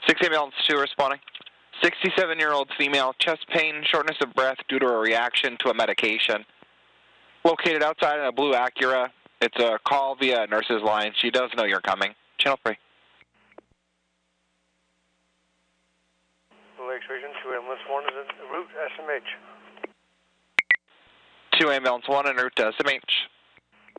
6 ambulance 2 responding. 67-year-old female, chest pain, shortness of breath due to a reaction to a medication. Located outside in a blue Acura. It's a call via nurse's line. She does know you're coming. Channel 3. Blue Lakes Region, 2 ambulance 1 is en route SMH. 2 ambulance 1 en route to SMH.